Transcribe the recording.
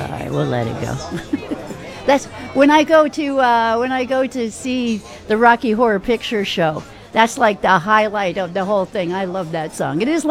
All right, we'll let it go. That's when I go to see the Rocky Horror Picture Show. That's like the highlight of the whole thing. I love that song. It is